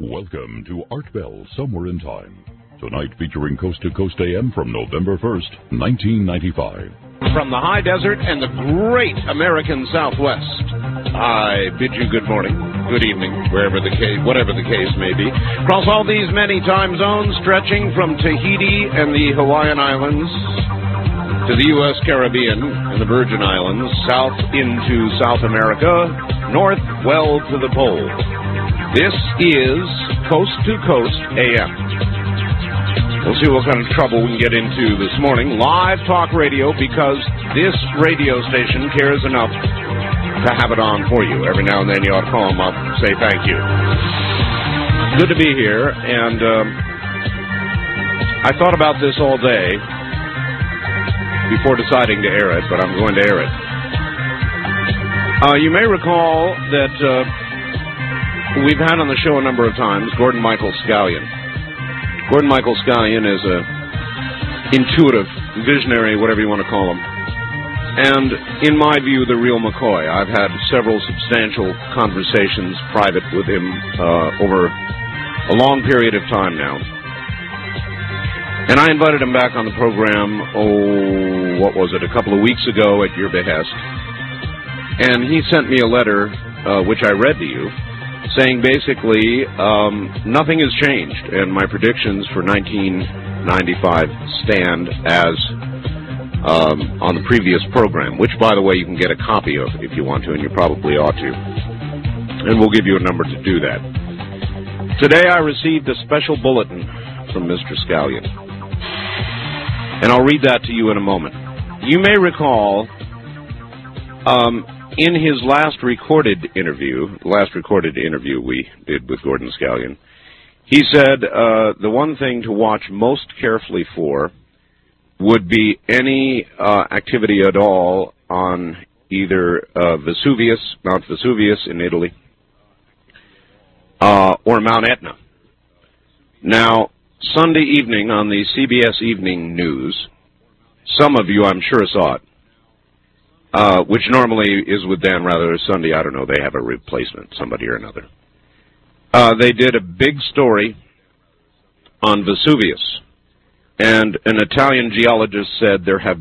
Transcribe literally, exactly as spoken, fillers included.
Welcome to Art Bell Somewhere in Time. Tonight featuring Coast to Coast A M from November first, nineteen ninety-five. From the high desert and the great American Southwest, I bid you good morning, good evening, wherever the case, whatever the case may be. Across all these many time zones, stretching from Tahiti and the Hawaiian Islands to the U S Caribbean and the Virgin Islands, south into South America, north well to the pole. This is Coast to Coast A M. We'll see what kind of trouble we can get into this morning. Live talk radio, because this radio station cares enough to have it on for you. Every now and then you ought to call them up and say thank you. Good to be here, and um, I thought about this all day before deciding to air it, but I'm going to air it. Uh, you may recall that uh, we've had on the show a number of times Gordon Michael Scallion. Gordon Michael Scallion is a intuitive, visionary, whatever you want to call him. And in my view, the real McCoy. I've had several substantial conversations private with him uh, over a long period of time now. And I invited him back on the program, oh, what was it, a couple of weeks ago at your behest. And he sent me a letter, uh, which I read to you, saying basically um, nothing has changed, and my predictions for nineteen ninety-five stand as um, on the previous program, which, by the way, you can get a copy of if you want to, and you probably ought to. And we'll give you a number to do that. Today I received a special bulletin from Mister Scallion, and I'll read that to you in a moment. You may recall um, in his last recorded interview, the last recorded interview we did with Gordon Scallion, he said uh, the one thing to watch most carefully for would be any uh, activity at all on either uh, Vesuvius, Mount Vesuvius in Italy, uh, or Mount Etna. Now, Sunday evening on the C B S Evening News, some of you, I'm sure, saw it. Uh, which normally is with Dan Rather Sunday. I don't know. They have a replacement, somebody or another. Uh, they did a big story on Vesuvius, and an Italian geologist said there have